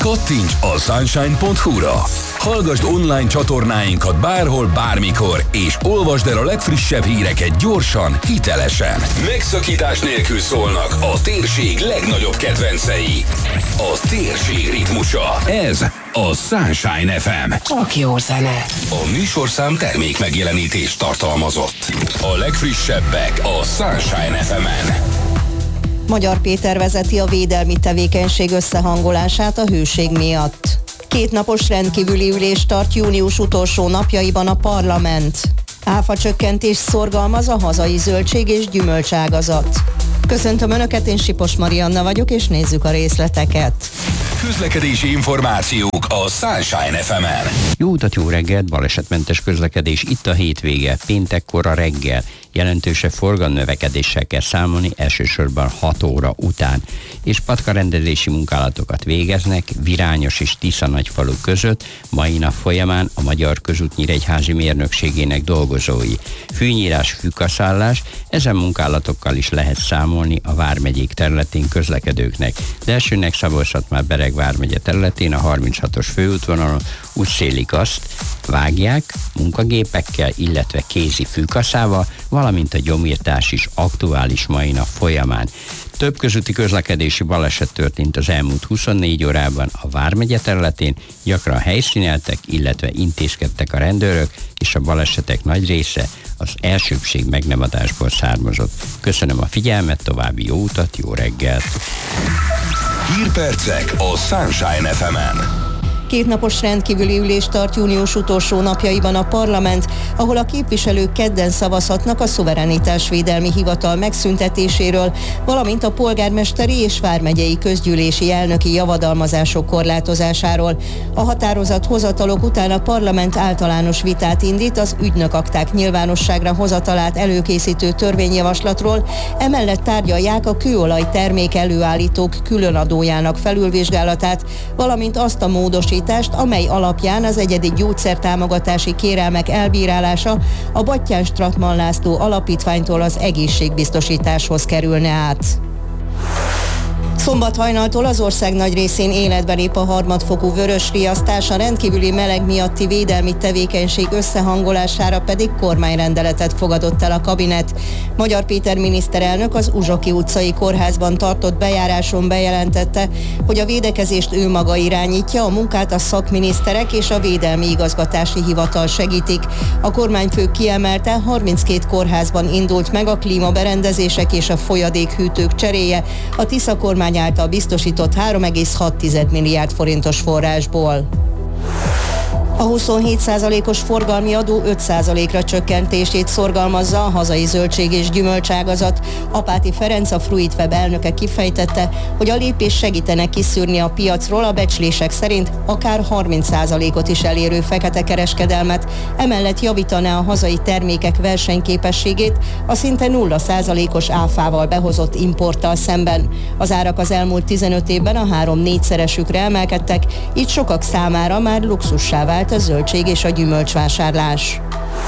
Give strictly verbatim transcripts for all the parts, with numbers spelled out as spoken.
Kattints a sunshine pont hu-ra. Hallgasd online csatornáinkat bárhol, bármikor, és olvasd el a legfrissebb híreket gyorsan, hitelesen. Megszakítás nélkül szólnak a térség legnagyobb kedvencei. A térség ritmusa. Ez a Sunshine ef em. Csak jó zene. A műsorszám termék megjelenítést tartalmazott. A legfrissebbek a Sunshine ef emen. Magyar Péter vezeti a védelmi tevékenység összehangolását a hőség miatt. Kétnapos rendkívüli ülést tart június utolsó napjaiban a parlament. Áfa csökkentés szorgalmaz a hazai zöldség- és gyümölcságazat. Köszöntöm Önöket, én Sipos Marianna vagyok, és nézzük a részleteket. Közlekedési információk a Sunshine ef emen. Jó utat, jó reggelt, balesetmentes közlekedés itt a hétvége, péntekkora reggel. Jelentősebb forgalomnövekedéssel kell számolni, elsősorban hat óra után. És patkarendezési munkálatokat végeznek Virányos és Tisza-Nagyfalu között mai nap folyamán a Magyar Közút Nyíregyházi Mérnökségének dolgozói. Fűnyírás, fűkaszállás, ezen munkálatokkal is lehet számolni a vármegyék területén közlekedőknek. De elsőnek Szabolcs-Szatmár-Bereg vármegye területén a harminchatos főútvonalon útszéli gaszt vágják munkagépekkel, illetve kézi fűkaszával, valamint a gyomírtás is aktuális mai nap folyamán. Több közúti közlekedési baleset történt az elmúlt huszonnégy órában a vármegye területén, gyakran helyszíneltek, illetve intézkedtek a rendőrök, és a balesetek nagy része az elsőbbség megnemadásból származott. Köszönöm a figyelmet, további jó utat, jó reggelt! Hírpercek a Sunshine ef emen. Kétnapos rendkívüli ülést tart június utolsó napjaiban a parlament, ahol a képviselők kedden szavazhatnak a szuverenitásvédelmi hivatal megszüntetéséről, valamint a polgármesteri és vármegyei közgyűlési elnöki javadalmazások korlátozásáról. A határozat hozatalok után a parlament általános vitát indít az ügynökakták nyilvánosságra hozatalát előkészítő törvényjavaslatról, emellett tárgyalják a kőolaj termék előállítók különadójának felülvizsgálatát, valamint azt a módosítást, amely alapján az egyedi gyógyszertámogatási kérelmek elbírálása a Batthyány-Strattmann László Alapítványtól az egészségbiztosításhoz kerülne át. Szombat hajnaltól az ország nagy részén életbe lép a harmadfokú vörös riasztás, a rendkívüli meleg miatti védelmi tevékenység összehangolására pedig kormányrendeletet fogadott el a kabinet. Magyar Péter miniszterelnök az Uzsoki utcai kórházban tartott bejáráson bejelentette, hogy a védekezést ő maga irányítja, a munkát a szakminiszterek és a Védelmi Igazgatási Hivatal segítik. A kormányfő kiemelte, harminckét kórházban indult meg a klímaberendezések és a folyadékhűtők cseréje, a Tisza kormány által biztosított három egész hat milliárd forintos forrásból. A huszonhét százalékos forgalmi adó öt százalékra csökkentését szorgalmazza a hazai zöldség- és gyümölcságazat. Apáti Ferenc, a Fruitweb elnöke kifejtette, hogy a lépés segítene kiszűrni a piacról a becslések szerint akár harminc százalékot is elérő fekete kereskedelmet, emellett javítaná a hazai termékek versenyképességét a szinte nulla százalékos áfával behozott importtal szemben. Az árak az elmúlt tizenöt évben a három-négyszeresükre emelkedtek, így sokak számára már luxussá vált a zöldség és a gyümölcsvásárlás.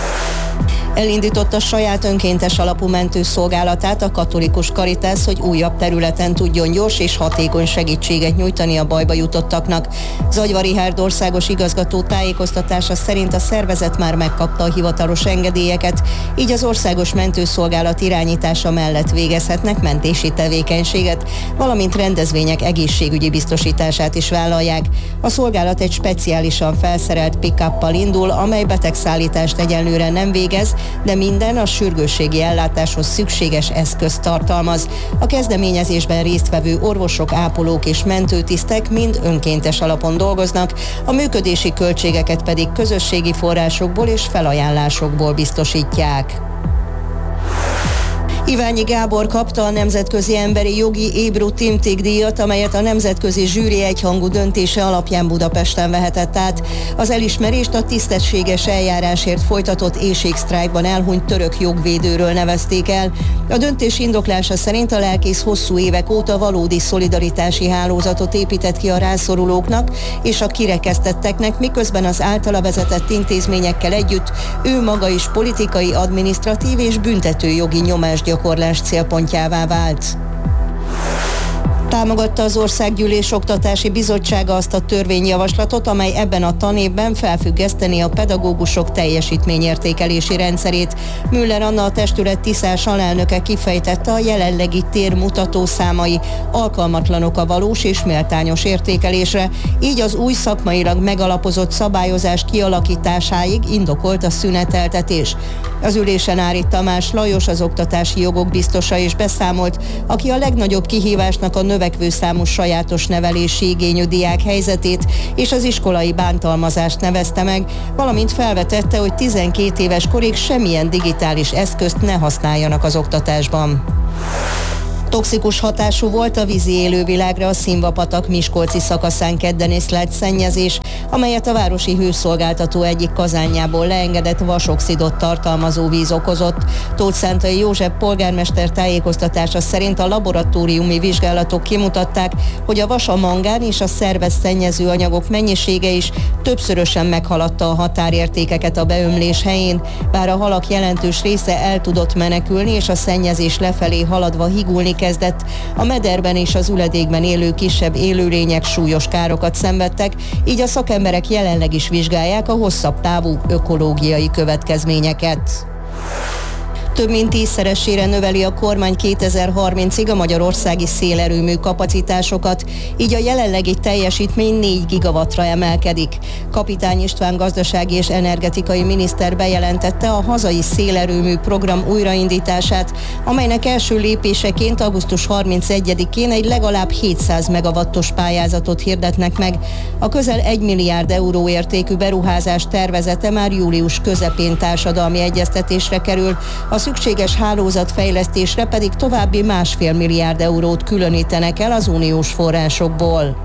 Elindította saját önkéntes alapú mentőszolgálatát a Katolikus Caritas, hogy újabb területen tudjon gyors és hatékony segítséget nyújtani a bajba jutottaknak. Zagyva Richárd országos igazgató tájékoztatása szerint a szervezet már megkapta a hivatalos engedélyeket, így az országos mentőszolgálat irányítása mellett végezhetnek mentési tevékenységet, valamint rendezvények egészségügyi biztosítását is vállalják. A szolgálat egy speciálisan felszerelt pick-uppal indul, amely betegszállítást egyenlőre nem végez, de minden a sürgősségi ellátáshoz szükséges eszközt tartalmaz. A kezdeményezésben résztvevő orvosok, ápolók és mentőtisztek mind önkéntes alapon dolgoznak, a működési költségeket pedig közösségi forrásokból és felajánlásokból biztosítják. Iványi Gábor kapta a Nemzetközi Emberi Jogi Ébru Timtik díjat, amelyet a nemzetközi zsűri egyhangú döntése alapján Budapesten vehetett át. Az elismerést a tisztességes eljárásért folytatott éhségsztrájkban elhunyt török jogvédőről nevezték el. A döntés indoklása szerint a lelkész hosszú évek óta valódi szolidaritási hálózatot épített ki a rászorulóknak és a kirekesztetteknek, miközben az általa vezetett intézményekkel együtt ő maga is politikai, adminisztratív és büntetőjogi nyomásgyakorlás célpontjává vált. Támogatta az Országgyűlés Oktatási Bizottsága azt a törvényjavaslatot, amely ebben a tanévben felfüggeszteni a pedagógusok teljesítményértékelési rendszerét. Müller Anna, a testület tiszás alelnöke kifejtette, a jelenlegi térmutató számai alkalmatlanok a valós és méltányos értékelésre, így az új szakmailag megalapozott szabályozás kialakításáig indokolt a szüneteltetés. Az ülésen Ári Tamás Lajos, az oktatási jogok biztosa is beszámolt, aki a legnagyobb kihívásnak a növekvő számú sajátos nevelési igényű diák helyzetét és az iskolai bántalmazást nevezte meg, valamint felvetette, hogy tizenkét éves korig semmilyen digitális eszközt ne használjanak az oktatásban. Toxikus hatású volt a vízi élővilágra a Szilvapatak miskolci szakaszán kedden észlelt szennyezés, amelyet a városi hőszolgáltató egyik kazánjából leengedett vasoxidot tartalmazó víz okozott. Tóth Szántai József polgármester tájékoztatása szerint a laboratóriumi vizsgálatok kimutatták, hogy a vas, a mangán és a szerves szennyező anyagok mennyisége is többszörösen meghaladta a határértékeket a beömlés helyén, bár a halak jelentős része el tudott menekülni és a szennyezés lefelé haladva higulni kezdett. A mederben és az üledékben élő kisebb élőlények súlyos károkat szenvedtek, így a szakemberek jelenleg is vizsgálják a hosszabb távú ökológiai következményeket. Több mint tízszeresére növeli a kormány kétezer-harmincig a magyarországi szélerőmű kapacitásokat, így a jelenlegi teljesítmény négy gigawattra emelkedik. Kapitány István gazdasági és energetikai miniszter bejelentette a hazai szélerőmű program újraindítását, amelynek első lépéseként augusztus harmincegyedikén egy legalább hétszáz megawattos pályázatot hirdetnek meg. A közel egy milliárd euró értékű beruházás tervezete már július közepén társadalmi egyeztetésre kerül, a szükséges hálózatfejlesztésre pedig további másfél milliárd eurót különítenek el az uniós forrásokból.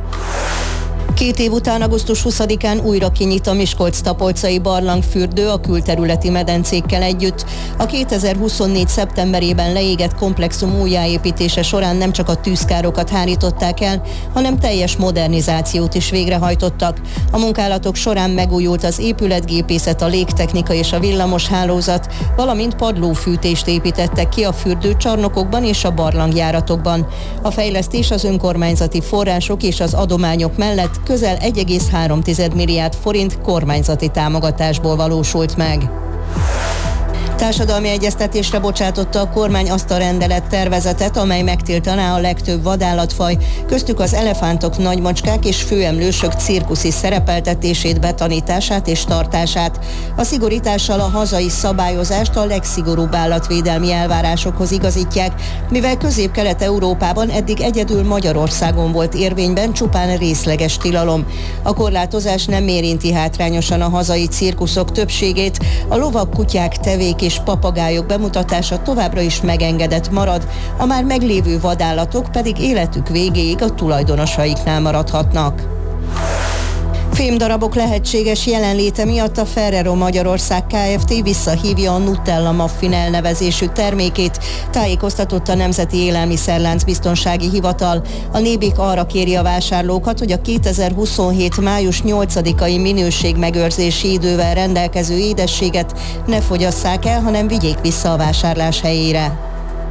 Két év után augusztus huszadikán újra kinyit a Miskolc-Tapolcai barlangfürdő a külterületi medencékkel együtt. A kétezer-huszonnégy szeptemberében leégett komplexum újjáépítése során nem csak a tűzkárokat hárították el, hanem teljes modernizációt is végrehajtottak. A munkálatok során megújult az épületgépészet, a légtechnika és a villamos hálózat, valamint padlófűtést építettek ki a fürdőcsarnokokban és a barlangjáratokban. A fejlesztés az önkormányzati források és az adományok mellett közel egy egész három milliárd forint kormányzati támogatásból valósult meg. Társadalmi egyeztetésre bocsátotta a kormány azt a rendelet tervezetet, amely megtiltaná a legtöbb vadállatfaj, köztük az elefántok, nagymacskák és főemlősök cirkuszi szerepeltetését, betanítását és tartását. A szigorítással a hazai szabályozást a legszigorúbb állatvédelmi elvárásokhoz igazítják, mivel Közép-Kelet-Európában eddig egyedül Magyarországon volt érvényben csupán részleges tilalom. A korlátozás nem érinti hátrányosan a hazai cirkuszok többségét, a lovak, kutyák, tevék és papagájok bemutatása továbbra is megengedett marad, a már meglévő vadállatok pedig életük végéig a tulajdonosaiknál maradhatnak. Fémdarabok lehetséges jelenléte miatt a Ferrero Magyarország Kft. Visszahívja a Nutella Muffin elnevezésű termékét, tájékoztatott a Nemzeti Élelmiszerlánc Biztonsági Hivatal. A Nébik arra kéri a vásárlókat, hogy a kétezer-huszonhét május nyolcadikai minőségmegőrzési idővel rendelkező édességet ne fogyasszák el, hanem vigyék vissza a vásárlás helyére.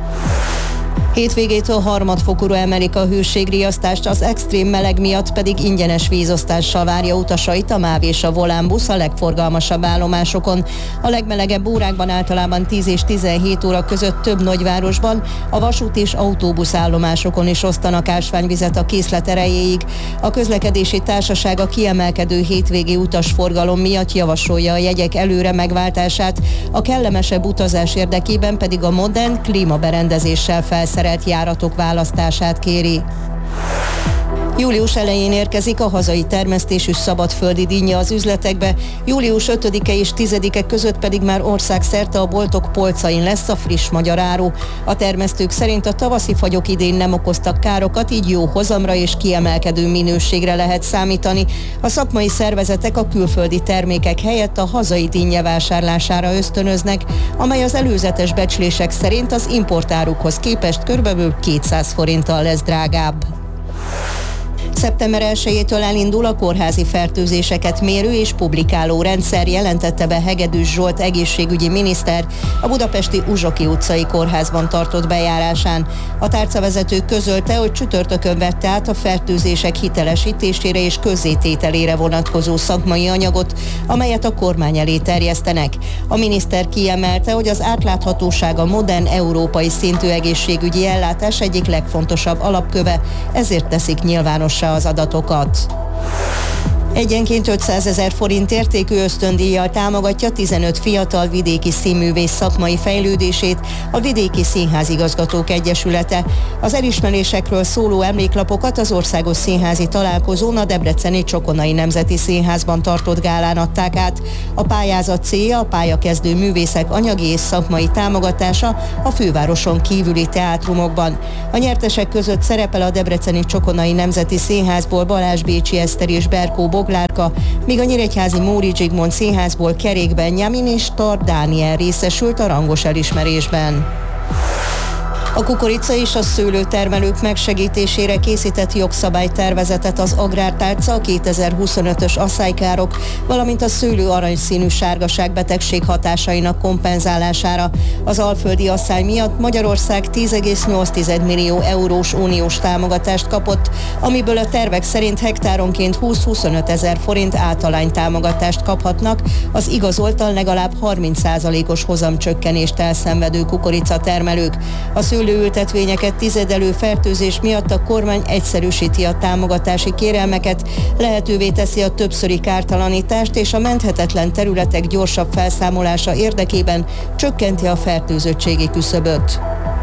Hétvégétől harmadfokúra emelik a hőségriasztást, az extrém meleg miatt pedig ingyenes vízosztással várja utasait a MÁV és a Volán busz a legforgalmasabb állomásokon. A legmelegebb órákban általában tíz és tizenhét óra között több nagyvárosban, a vasút és autóbusz állomásokon is osztanak ásványvizet a készlet erejéig. A közlekedési társaság a kiemelkedő hétvégi utasforgalom miatt javasolja a jegyek előre megváltását, a kellemesebb utazás érdekében pedig a modern klímaberendezéssel felszerelt járatok választását kéri. Július elején érkezik a hazai termesztésű szabadföldi dinnye az üzletekbe, július ötödike és tizedike között pedig már országszerte a boltok polcain lesz a friss magyar áru. A termesztők szerint a tavaszi fagyok idén nem okoztak károkat, így jó hozamra és kiemelkedő minőségre lehet számítani. A szakmai szervezetek a külföldi termékek helyett a hazai dinnye vásárlására ösztönöznek, amely az előzetes becslések szerint az importárukhoz képest körülbelül kétszáz forinttal lesz drágább. szeptember elsejétől elindul a kórházi fertőzéseket mérő és publikáló rendszer, jelentette be Hegedűs Zsolt egészségügyi miniszter a budapesti Uzsoki utcai kórházban tartott bejárásán. A tárcavezető közölte, hogy csütörtökön vette át a fertőzések hitelesítésére és közzétételére vonatkozó szakmai anyagot, amelyet a kormány elé terjesztenek. A miniszter kiemelte, hogy az átláthatóság a modern európai szintű egészségügyi ellátás egyik legfontosabb alapköve, ezért teszik nyilvánossá az adatokat. Egyenként ötszázezer forint értékű ösztöndíjjal támogatja tizenöt fiatal vidéki színművész szakmai fejlődését a Vidéki Színházigazgatók Egyesülete. Az elismerésekről szóló emléklapokat az Országos Színházi Találkozón a debreceni Csokonai Nemzeti Színházban tartott gálán adták át. A pályázat célja a pályakezdő művészek anyagi és szakmai támogatása a fővároson kívüli teátrumokban. A nyertesek között szerepel a debreceni Csokonai Nemzeti Színházból Balázs Bécsi Eszter és Berkó Boglárka, míg a nyíregyházi Móri Zsigmond Színházból Kerék Benjamin és Tar Dániel részesült a rangos elismerésben. A kukorica és a szőlőtermelők megsegítésére készített jogszabálytervezetet az Agrártárca a kétezer-huszonötös asszálykárok, valamint a szőlő aranyszínű sárgaság betegség hatásainak kompenzálására. Az alföldi asszály miatt Magyarország tíz egész nyolc millió eurós uniós támogatást kapott, amiből a tervek szerint hektáronként húsz-huszonöt ezer forint általány támogatást kaphatnak az igazoltan legalább harminc százalékos hozamcsökkenést elszenvedő kukoricatermelők. A szőlőültetvényeket tizedelő fertőzés miatt a kormány egyszerűsíti a támogatási kérelmeket, lehetővé teszi a többszöri kártalanítást és a menthetetlen területek gyorsabb felszámolása érdekében csökkenti a fertőzöttségi küszöböt.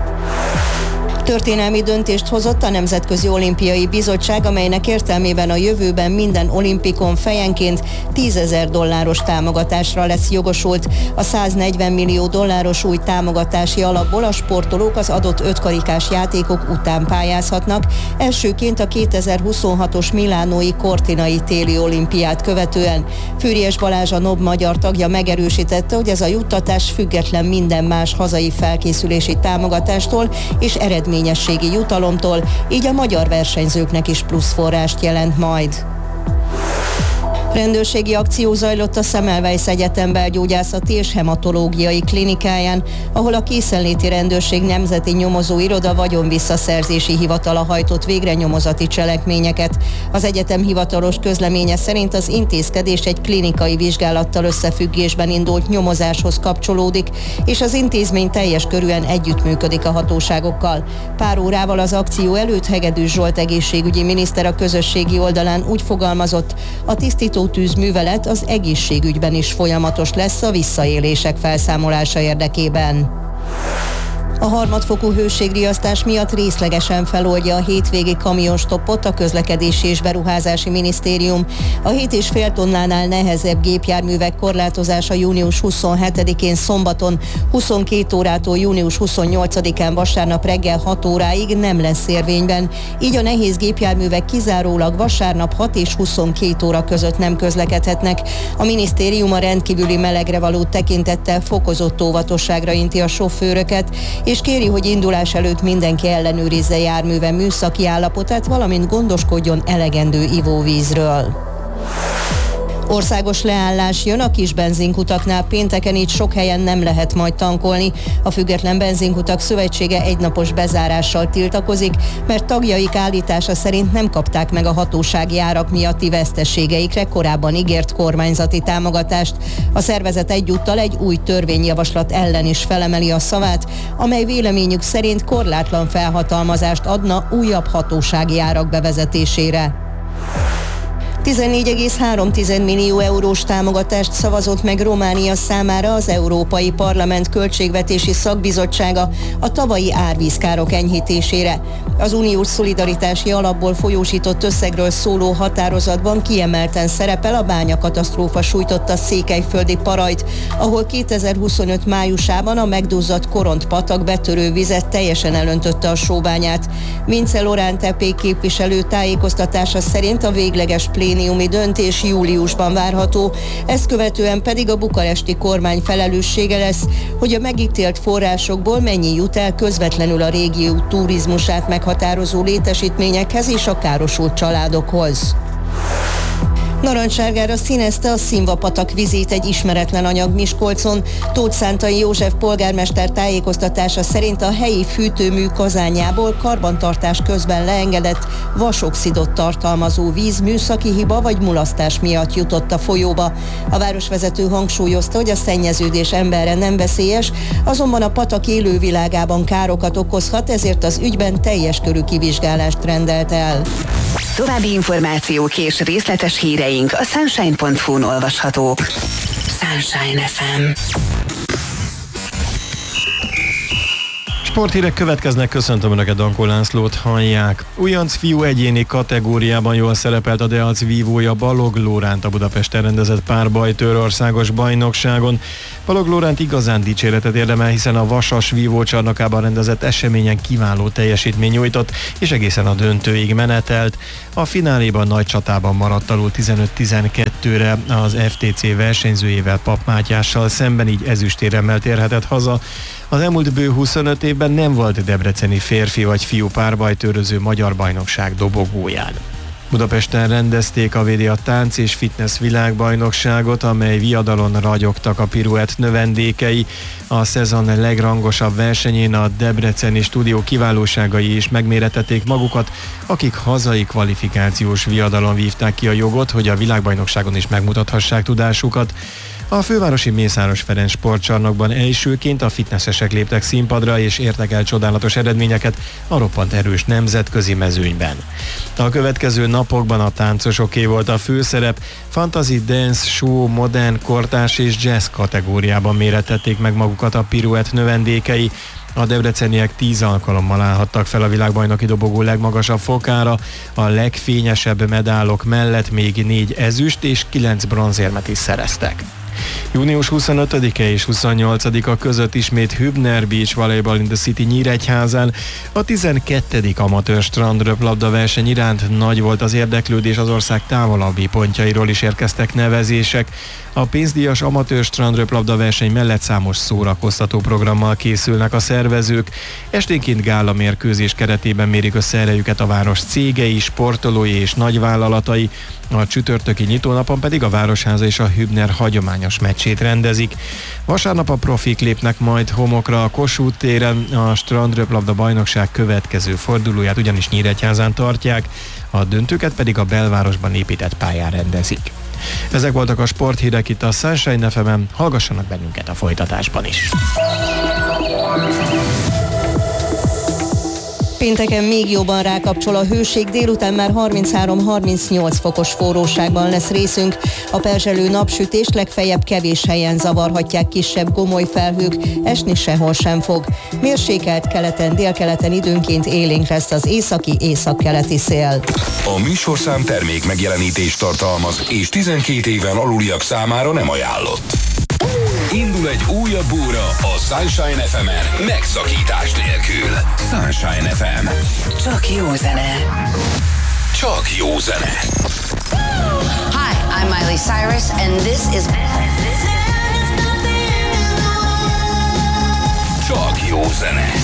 Történelmi döntést hozott a Nemzetközi Olimpiai Bizottság, amelynek értelmében a jövőben minden olimpikon fejenként tízezer dolláros támogatásra lesz jogosult. A száznegyven millió dolláros új támogatási alapból a sportolók az adott ötkarikás játékok után pályázhatnak, elsőként a kétezer-huszonhatos milánói Cortinai téli olimpiát követően. Fűrjes Balázs, a en o bé magyar tagja megerősítette, hogy ez a juttatás független minden más hazai felkészülési támogatástól és eredmény jutalomtól, így a magyar versenyzőknek is plusz forrást jelent majd. Rendőrségi akció zajlott a Semmelweis Egyetem belgyógyászati és hematológiai klinikáján, ahol a készenléti rendőrség nemzeti nyomozóiroda vagyonvisszaszerzési hivatala hajtott végre nyomozati cselekményeket. Az egyetem hivatalos közleménye szerint az intézkedés egy klinikai vizsgálattal összefüggésben indult nyomozáshoz kapcsolódik, és az intézmény teljes körűen együttműködik a hatóságokkal. Pár órával az akció előtt Hegedűs Zsolt egészségügyi miniszter a közösségi oldalán úgy fogalmazott, a tisztító tűzművelet az egészségügyben is folyamatos lesz a visszaélések felszámolása érdekében. A harmadfokú hőségriasztás miatt részlegesen feloldja a hétvégi kamionstoppot a Közlekedési és Beruházási Minisztérium. A hét és fél tonnánál nehezebb gépjárművek korlátozása június huszonhetedikén szombaton, huszonkét órától június huszonnyolcadikán vasárnap reggel hat óráig nem lesz érvényben. Így a nehéz gépjárművek kizárólag vasárnap hat és huszonkét óra között nem közlekedhetnek. A minisztérium a rendkívüli melegre való tekintettel fokozott óvatosságra inti a sofőröket, és kéri, hogy indulás előtt mindenki ellenőrizze járműve műszaki állapotát, valamint gondoskodjon elegendő ivóvízről. Országos leállás jön a kis benzinkutaknál, pénteken így sok helyen nem lehet majd tankolni. A Független Benzinkutak Szövetsége egynapos bezárással tiltakozik, mert tagjaik állítása szerint nem kapták meg a hatósági árak miatti veszteségeikre korábban ígért kormányzati támogatást. A szervezet egyúttal egy új törvényjavaslat ellen is felemeli a szavát, amely véleményük szerint korlátlan felhatalmazást adna újabb hatósági árak bevezetésére. tizennégy egész három millió eurós támogatást szavazott meg Románia számára az Európai Parlament Költségvetési Szakbizottsága a tavalyi árvízkárok enyhítésére. Az uniós szolidaritási alapból folyósított összegről szóló határozatban kiemelten szerepel a bányakatasztrófa sújtotta székelyföldi Parajt, ahol kétezer-huszonöt májusában a megduzzadt Koront-patak betörő vizet teljesen elöntötte a sóbányát. Vince Lorán té pé képviselő tájékoztatása szerint a végleges plén pléniumi döntés júliusban várható. Ezt követően pedig a bukaresti kormány felelőssége lesz, hogy a megítélt forrásokból mennyi jut el közvetlenül a régió turizmusát meghatározó létesítményekhez és a károsult családokhoz. Narancssárgára színezte a Szilvapatak vizét egy ismeretlen anyag Miskolcon. Tóth Szántai József polgármester tájékoztatása szerint a helyi fűtőmű kazánjából karbantartás közben leengedett vasoxidot tartalmazó víz műszaki hiba vagy mulasztás miatt jutott a folyóba. A városvezető hangsúlyozta, hogy a szennyeződés emberre nem veszélyes, azonban a patak élővilágában károkat okozhat, ezért az ügyben teljes körű kivizsgálást rendelt el. További információk és részletes híreink a sunshine pont hu-n olvashatók. Sunshine ef em. Sporthírek következnek, köszöntöm Önöket, Dankó Lászlót hallják. Újonc fiú egyéni kategóriában jól szerepelt a Deac vívója Balogh Lóránt a Budapesten rendezett párbajtőr országos bajnokságon. Balogh Lóránt igazán dicséretet érdemel, hiszen a Vasas vívócsarnokában rendezett eseményen kiváló teljesítmény nyújtott, és egészen a döntőig menetelt. A fináléban nagy csatában maradt alul tizenöt tizenkettőre az ef té cé versenyzőjével, Papp Mátyással szemben, így ezüstéremmel térhetett haza. Az elmúlt bő huszonöt évben nem volt debreceni férfi vagy fiú párbajtőröző magyar bajnokság dobogóján. Budapesten rendezték a vé dé á tánc és fitness világbajnokságot, amely viadalon ragyogtak a piruett növendékei. A szezon legrangosabb versenyén a debreceni stúdió kiválóságai is megmérettették magukat, akik hazai kvalifikációs viadalon vívták ki a jogot, hogy a világbajnokságon is megmutathassák tudásukat. A fővárosi Mészáros Ferenc sportcsarnokban elsőként a fitnesszesek léptek színpadra és értek el csodálatos eredményeket a roppant erős nemzetközi mezőnyben. A következő napokban a táncosoké volt a főszerep, fantasy dance, show, modern, kortárs és jazz kategóriában mérettették meg magukat a piruett növendékei. A debreceniek tíz alkalommal állhattak fel a világbajnoki dobogó legmagasabb fokára, a legfényesebb medálok mellett még négy ezüst és kilenc bronzérmet is szereztek. június huszonötödike és huszonnyolcadika között ismét Hübner Beach Volleyball in the City Nyíregyházán. A tizenkettedik amatőr strandröplabda verseny iránt nagy volt az érdeklődés, az ország távolabbi pontjairól is érkeztek nevezések. A pénzdíjas amatőr strandröplabda verseny mellett számos szórakoztató programmal készülnek a szervezők. Esténként gála mérkőzés keretében mérik össze erejüket a város cégei, sportolói és nagyvállalatai. A csütörtöki nyitónapon pedig a Városháza és a Hübner hagyományos meccsét rendezik. Vasárnap a profik lépnek majd homokra a Kossuth téren, a strandröplabda bajnokság következő fordulóját ugyanis Nyíregyházán tartják, a döntőket pedig a belvárosban épített pályán rendezik. Ezek voltak a sporthírek itt a Sunshine ef em-en, hallgassanak bennünket a folytatásban is. Pénteken még jobban rákapcsol a hőség, délután már harminchárom-harmincnyolc fokos forróságban lesz részünk. A perzselő napsütés legfeljebb kevés helyen zavarhatják kisebb gomoly felhők, esni sehol sem fog. Mérsékelt keleten, délkeleten időnként élénk lesz az északi, északkeleti szél. A műsorszám termék megjelenítést tartalmaz, és tizenkét éven aluliak számára nem ajánlott. Indul egy újabb óra a Sunshine ef em-en, megszakítás nélkül. Sunshine ef em. Csak jó zene. Csak jó zene. Hi, I'm Miley Cyrus, and this is... Csak jó zene.